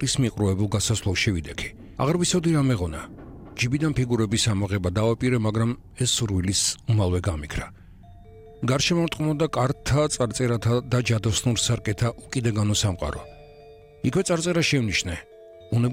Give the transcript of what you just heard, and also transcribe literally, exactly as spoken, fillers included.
ეტლის მიყრუებულ გასასვლელში ვიდექი. აღარ ვიცოდი რა მეღონა. ჯიბიდან ფიგურების ამოღება დავაპირე, მაგრამ ეს სურვილის უმალვე გამიქრა. გარშემორტყმოდა კარტთა, წარწერათა და ჯადოსნურ სარკეთა უკიდე განო სამყარო. იქვე წარწერა შევნიშნე.